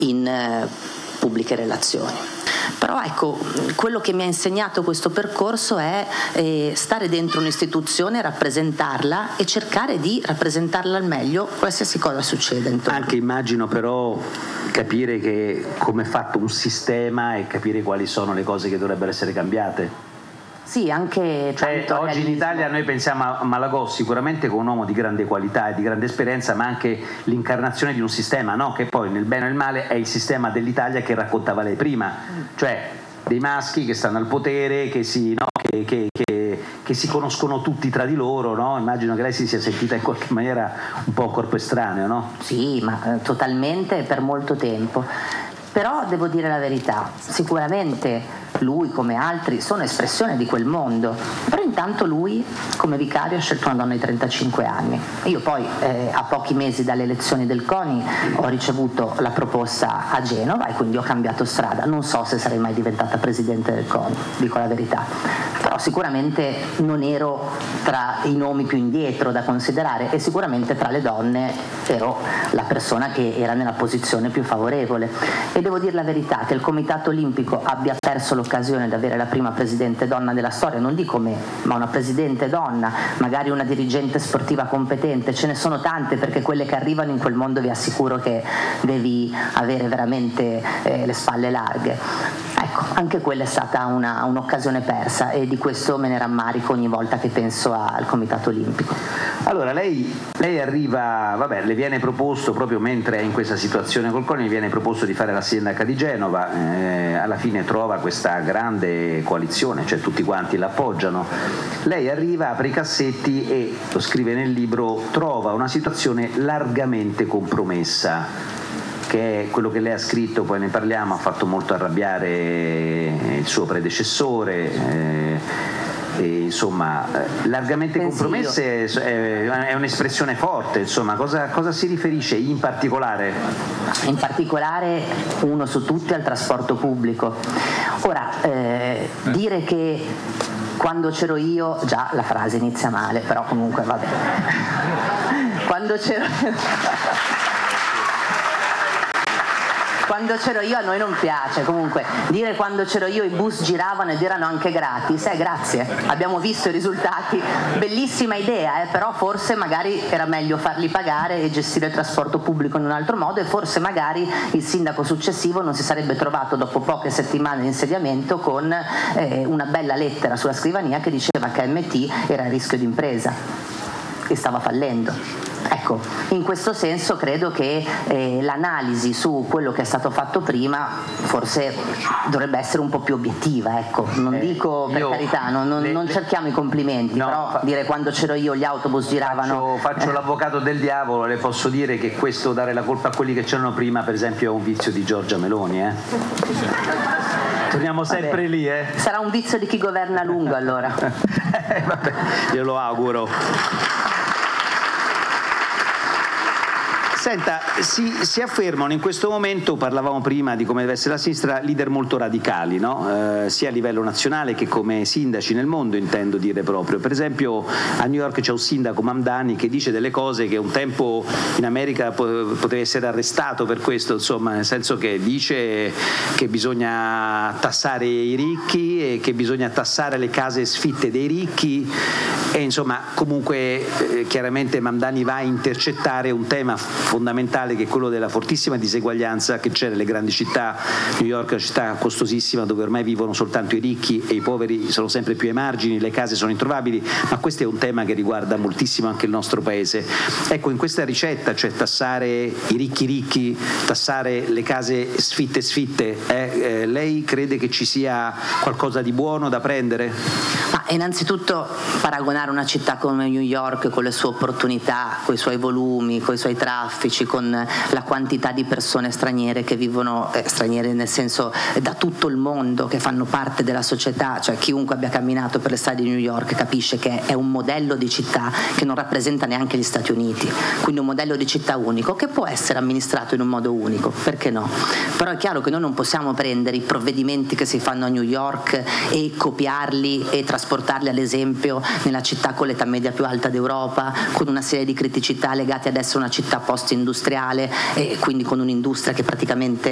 in pubbliche relazioni. Però ecco, quello che mi ha insegnato questo percorso è stare dentro un'istituzione, rappresentarla e cercare di rappresentarla al meglio qualsiasi cosa succeda intorno. Anche immagino però capire che come è fatto un sistema e capire quali sono le cose che dovrebbero essere cambiate. Sì, anche oggi in Italia noi pensiamo a Malagò sicuramente come un uomo di grande qualità e di grande esperienza, ma anche l'incarnazione di un sistema, no? Che poi nel bene e nel male è il sistema dell'Italia che raccontava lei prima, cioè dei maschi che stanno al potere, che si conoscono tutti tra di loro, no? Immagino che lei si sia sentita in qualche maniera un po' corpo estraneo, no? Sì, ma totalmente, per molto tempo. Però devo dire la verità, sicuramente lui come altri sono espressione di quel mondo, però intanto lui come vicario ha scelto una donna di 35 anni e io poi a pochi mesi dalle elezioni del CONI ho ricevuto la proposta a Genova e quindi ho cambiato strada. Non so se sarei mai diventata presidente del CONI, dico la verità, però sicuramente non ero tra i nomi più indietro da considerare e sicuramente tra le donne ero la persona che era nella posizione più favorevole. E devo dire la verità, che il Comitato Olimpico abbia perso l'occasione di avere la prima presidente donna della storia, non dico me, ma una presidente donna, magari una dirigente sportiva competente, ce ne sono tante, perché quelle che arrivano in quel mondo vi assicuro che devi avere veramente le spalle larghe. Ecco, anche quella è stata un'occasione persa e di questo me ne rammarico ogni volta che penso al Comitato Olimpico. Allora lei arriva, le viene proposto proprio mentre è in questa situazione col CONI, viene proposto di fare la sindaca di Genova, alla fine trova questa grande coalizione, cioè tutti quanti l'appoggiano. Lei arriva, apre i cassetti e, lo scrive nel libro, trova una situazione largamente compromessa, che è quello che lei ha scritto, poi ne parliamo, ha fatto molto arrabbiare il suo predecessore, insomma, largamente compromesse è un'espressione forte, insomma, cosa si riferisce in particolare? In particolare, uno su tutti, al trasporto pubblico. Ora, dire che quando c'ero io, già la frase inizia male, però comunque vabbè. Quando c'ero io a noi non piace, comunque dire quando c'ero io i bus giravano ed erano anche gratis, grazie, abbiamo visto i risultati, bellissima idea, però forse magari era meglio farli pagare e gestire il trasporto pubblico in un altro modo e forse magari il sindaco successivo non si sarebbe trovato dopo poche settimane di insediamento con una bella lettera sulla scrivania che diceva che MT era a rischio di impresa e stava fallendo. Ecco, in questo senso credo che l'analisi su quello che è stato fatto prima forse dovrebbe essere un po' più obiettiva, ecco. Non dico per carità, non cerchiamo i complimenti, no, però dire quando c'ero io gli autobus giravano. Faccio l'avvocato del diavolo, le posso dire che questo dare la colpa a quelli che c'erano prima, per esempio, è un vizio di Giorgia Meloni, Torniamo sempre lì, Sarà un vizio di chi governa a lungo, allora. Vabbè, io lo auguro. Senta, si affermano in questo momento, parlavamo prima di come deve essere la sinistra, leader molto radicali, no? Sia a livello nazionale che come sindaci nel mondo, intendo dire proprio. Per esempio a New York c'è un sindaco, Mamdani, che dice delle cose che un tempo in America poteva essere arrestato per questo, insomma, nel senso che dice che bisogna tassare i ricchi e che bisogna tassare le case sfitte dei ricchi e insomma comunque chiaramente Mamdani va a intercettare un tema fondamentale che è quello della fortissima diseguaglianza che c'è nelle grandi città. New York è una città costosissima dove ormai vivono soltanto i ricchi e i poveri sono sempre più ai margini, le case sono introvabili, ma questo è un tema che riguarda moltissimo anche il nostro paese. Ecco, in questa ricetta, cioè tassare i ricchi, tassare le case sfitte, lei crede che ci sia qualcosa di buono da prendere? Ma innanzitutto paragonare una città come New York con le sue opportunità, con i suoi volumi, con i suoi traffici, con la quantità di persone straniere che vivono, straniere nel senso da tutto il mondo, che fanno parte della società, cioè chiunque abbia camminato per le strade di New York capisce che è un modello di città che non rappresenta neanche gli Stati Uniti, quindi un modello di città unico che può essere amministrato in un modo unico, perché no? Però è chiaro che noi non possiamo prendere i provvedimenti che si fanno a New York e copiarli e trasportarli ad esempio nella città con l'età media più alta d'Europa, con una serie di criticità legate ad essere una città post-industriale e quindi con un'industria che praticamente